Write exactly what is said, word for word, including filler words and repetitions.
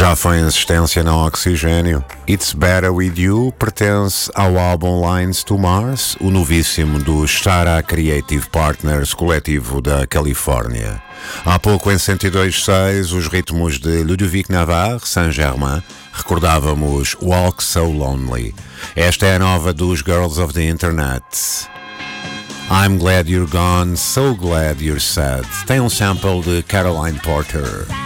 Já foi em existência no Oxigênio. It's Better With You pertence ao álbum Lines to Mars, o novíssimo do Stara Creative Partners, coletivo da Califórnia. Há pouco em cento e dois ponto seis, os ritmos de Ludovic Navarre, Saint-Germain, recordávamos Walk So Lonely. Esta é a nova dos Girls of the Internet. I'm Glad You're Gone, So Glad You're Sad. Tem um sample de Caroline Porter.